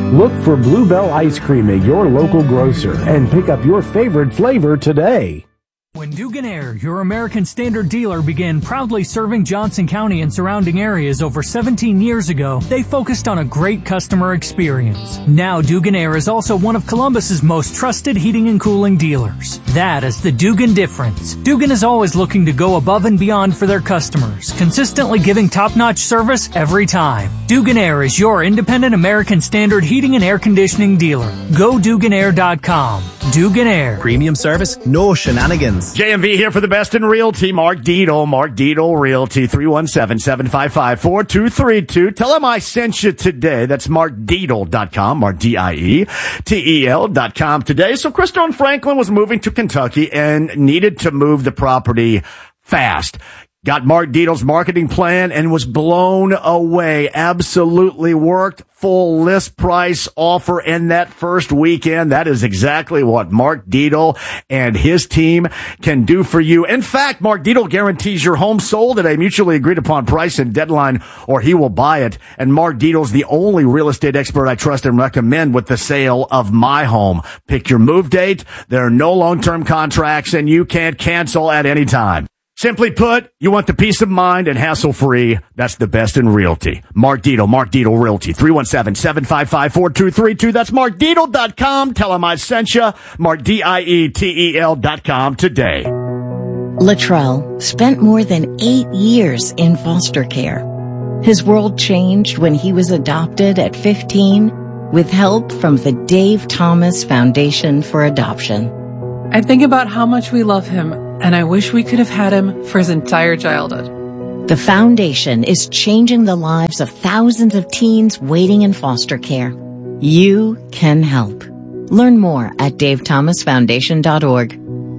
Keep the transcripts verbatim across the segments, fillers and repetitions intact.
Look for Bluebell Ice Cream at your local grocer and pick up your favorite flavor today. When Dugan your American Standard dealer, began proudly serving Johnson County and surrounding areas over seventeen years ago, they focused on a great customer experience. Now Dugan is also one of Columbus's most trusted heating and cooling dealers. That is the Dugan difference. Dugan is always looking to go above and beyond for their customers, consistently giving top-notch service every time. Dugan is your independent American Standard heating and air conditioning dealer. Go Dugan Air dot com. Dugan Air. Premium service, no shenanigans. J M V here for the best in realty. Mark Dietel, Mark Dietel Realty, three one seven, seven five five, four two three two. Tell him I sent you today. That's mark dietel dot com, Mark D I E T E L dot com today. So Crystal Franklin was moving to Kentucky and needed to move the property fast. Got Mark Dietel's marketing plan and was blown away. Absolutely worked. Full list price offer in that first weekend. That is exactly what Mark Dietel and his team can do for you. In fact, Mark Dietel guarantees your home sold at a mutually agreed upon price and deadline, or he will buy it. And Mark Dietel's the only real estate expert I trust and recommend with the sale of my home. Pick your move date. There are no long-term contracts, and you can't cancel at any time. Simply put, you want the peace of mind and hassle-free. That's the best in realty. Mark Dietel, Mark Dietel Realty, three one seven, seven five five, four two three two. That's mark dietel dot com. Tell him I sent you. Mark D I E T E L dot com today. Latrell spent more than eight years in foster care. His world changed when he was adopted at fifteen with help from the Dave Thomas Foundation for Adoption. I think about how much we love him, and I wish we could have had him for his entire childhood. The foundation is changing the lives of thousands of teens waiting in foster care. You can help. Learn more at dave thomas foundation dot org.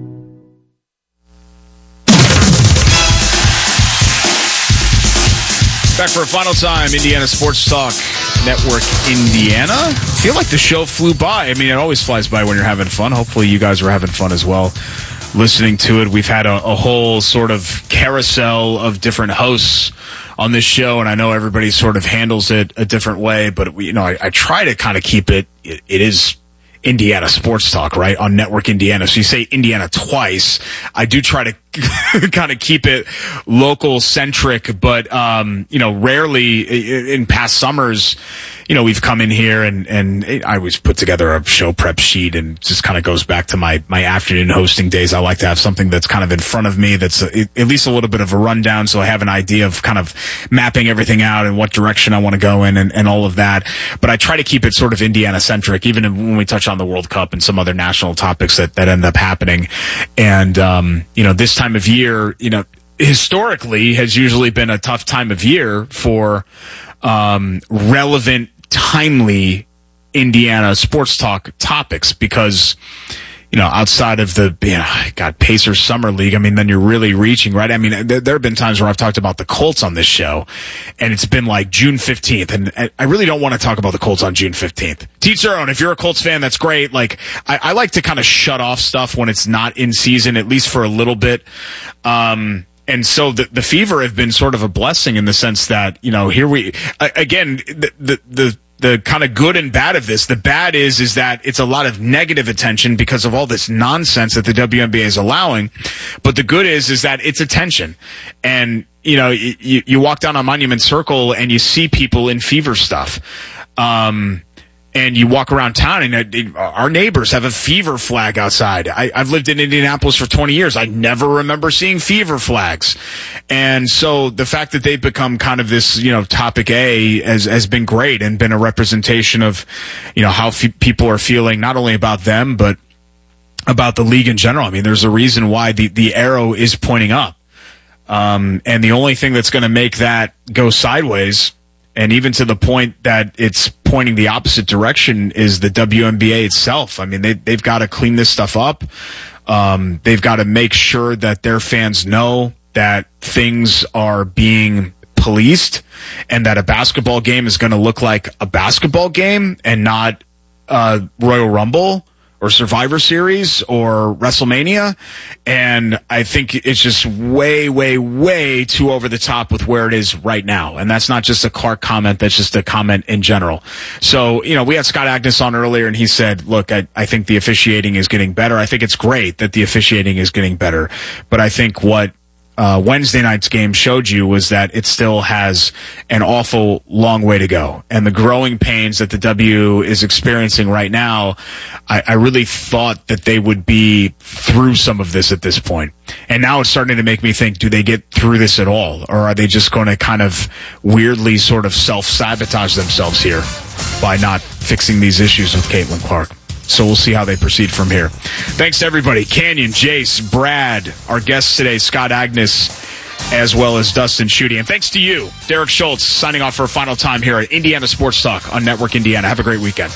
Back for a final time, Indiana Sports Talk Network, Indiana. I feel like the show flew by. I mean, it always flies by when you're having fun. Hopefully you guys are having fun as well listening to it. We've had a, a whole sort of carousel of different hosts on this show, and I know everybody sort of handles it a different way, but we, you know, I, I try to kind of keep it, it, it is Indiana Sports Talk, right, on Network Indiana. So you say Indiana twice. I do try to kind of keep it local centric, but, um, you know, rarely in past summers, you know, we've come in here and, and I always put together a show prep sheet, and just kind of goes back to my, my afternoon hosting days. I like to have something that's kind of in front of me that's a, at least a little bit of a rundown, so I have an idea of kind of mapping everything out and what direction I want to go in, and, and all of that. But I try to keep it sort of Indiana centric, even when we touch on the World Cup and some other national topics that, that end up happening. And, um, you know, this time of year, you know, historically has usually been a tough time of year for um, relevant, timely Indiana sports talk topics, because, you know, outside of the, you know, God, Pacers Summer League, I mean, then you're really reaching, right? I mean, there, there have been times where I've talked about the Colts on this show, and it's been like June fifteenth, and I really don't want to talk about the Colts on June fifteenth. Teach their own. If you're a Colts fan, that's great. Like, I, I like to kind of shut off stuff when it's not in season, at least for a little bit. Um, And so the, the fever have been sort of a blessing in the sense that, you know, here we, again, the, the, the, the kind of good and bad of this. The bad is, is that it's a lot of negative attention because of all this nonsense that the W N B A is allowing. But the good is, is that it's attention. And, you know, you, you walk down on Monument Circle and you see people in fever stuff. Um, And you walk around town, and our neighbors have a fever flag outside. I, I've lived in Indianapolis for twenty years. I never remember seeing fever flags. And so the fact that they've become kind of this, you know, topic A has, has been great, and been a representation of, you know, how f- people are feeling, not only about them, but about the league in general. I mean, there's a reason why the, the arrow is pointing up. Um, and the only thing that's going to make that go sideways, and even to the point that it's pointing the opposite direction, is the W N B A itself. I mean, they, they've got to clean this stuff up. Um, they've got to make sure that their fans know that things are being policed, and that a basketball game is going to look like a basketball game and not uh, Royal Rumble or Survivor Series or WrestleMania. And I think it's just way, way, way too over the top with where it is right now. And that's not just a Clark comment. That's just a comment in general. So, you know, we had Scott Agnes on earlier and he said, look, I, I think the officiating is getting better. I think it's great that the officiating is getting better. But I think what Uh, Wednesday night's game showed you was that it still has an awful long way to go. And the growing pains that the W is experiencing right now, I, I really thought that they would be through some of this at this point. And now it's starting to make me think, do they get through this at all? Or are they just going to kind of weirdly sort of self-sabotage themselves here by not fixing these issues with Caitlin Clark? So we'll see how they proceed from here. Thanks to everybody. Canyon, Jace, Brad, our guests today, Scott Agnes, as well as Dustin Schutte. And thanks to you, Derek Schultz, signing off for a final time here at Indiana Sports Talk on Network Indiana. Have a great weekend.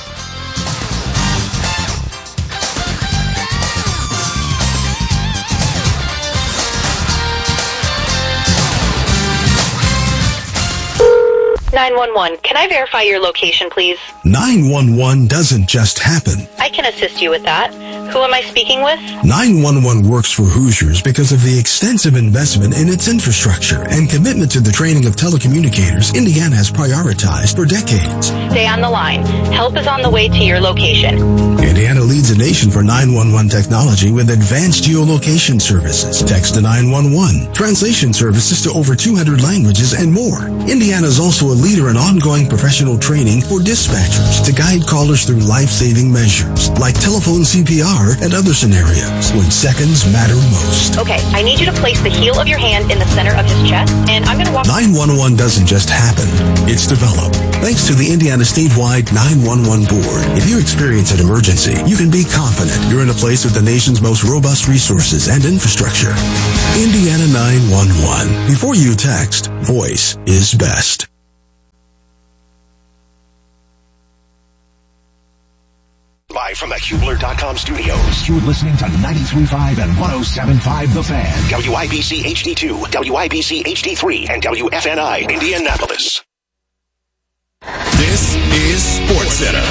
nine one one, can I verify your location, please? nine one one doesn't just happen. I can assist you with that. Who am I speaking with? nine one one works for Hoosiers because of the extensive investment in its infrastructure and commitment to the training of telecommunicators Indiana has prioritized for decades. Stay on the line. Help is on the way to your location. Indiana leads the nation for nine one one technology with advanced geolocation services, text to nine one one, translation services to over two hundred languages, and more. Indiana is also a leader in ongoing professional training for dispatchers to guide callers through life-saving measures like telephone C P R and other scenarios when seconds matter most. Okay, I need you to place the heel of your hand in the center of his chest, and I'm going to walk... nine one one doesn't just happen. It's developed. Thanks to the Indiana statewide nine one one board. If you experience an emergency, you can be confident you're in a place with the nation's most robust resources and infrastructure. Indiana nine one one. Before you text, voice is best. Live from the Hubler dot com studios. You're listening to ninety-three point five and one oh seven point five The Fan. W I B C H D two, W I B C H D three, and W F N I Indianapolis. This is SportsCenter.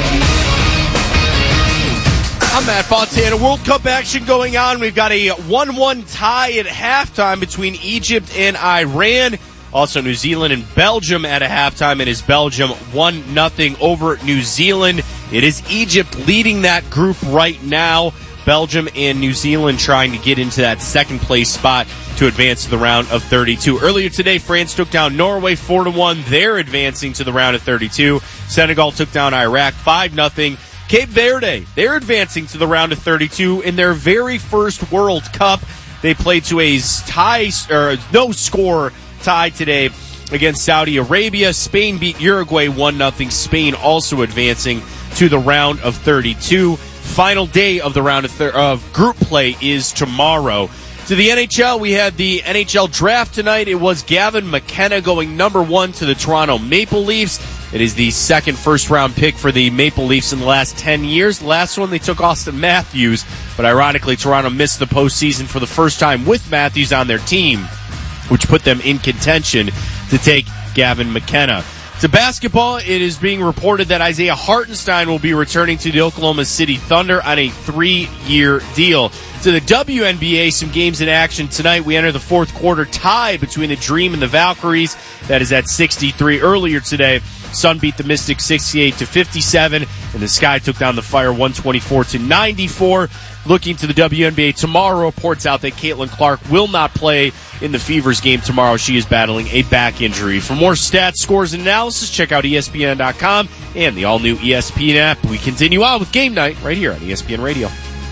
I'm Matt Fontana. World Cup action going on. We've got a one one tie at halftime between Egypt and Iran. Also, New Zealand and Belgium at a halftime. It is Belgium one nothing over New Zealand. It is Egypt leading that group right now. Belgium and New Zealand trying to get into that second place spot to advance to the round of thirty-two. Earlier today, France took down Norway four to one. They're advancing to the round of thirty-two. Senegal took down Iraq five nothing. Cape Verde, they're advancing to the round of thirty-two in their very first World Cup. They played to a tie, or no score tie today against Saudi Arabia. Spain beat Uruguay one nothing. Spain also advancing to the round of thirty-two. Final day of the round of, thir- of group play is tomorrow. To the N H L, we had the N H L draft tonight. It was Gavin McKenna going number one to the Toronto Maple Leafs. It is the second first-round pick for the Maple Leafs in the last ten years. The last one, they took Austin Matthews, but ironically, Toronto missed the postseason for the first time with Matthews on their team, which put them in contention to take Gavin McKenna. To basketball, it is being reported that Isaiah Hartenstein will be returning to the Oklahoma City Thunder on a three-year deal. To the W N B A, some games in action tonight. We enter the fourth quarter tie between the Dream and the Valkyries. That is at sixty-three. Earlier today, Sun beat the Mystics sixty-eight to fifty-seven, and the Sky took down the Fire one twenty-four to ninety-four. Looking to the W N B A tomorrow, reports out that Caitlin Clark will not play in the Fever's game tomorrow. She is battling a back injury. For more stats, scores, and analysis, check out E S P N dot com and the all-new E S P N app. We continue on with Game Night right here on E S P N Radio.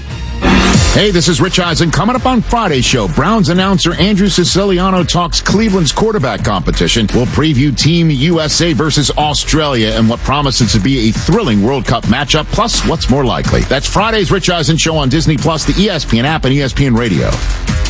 Hey, this is Rich Eisen. Coming up on Friday's show, Browns announcer Andrew Siciliano talks Cleveland's quarterback competition. We'll preview Team U S A versus Australia and what promises to be a thrilling World Cup matchup, plus what's more likely. That's Friday's Rich Eisen show on Disney Plus, the E S P N app, and E S P N Radio.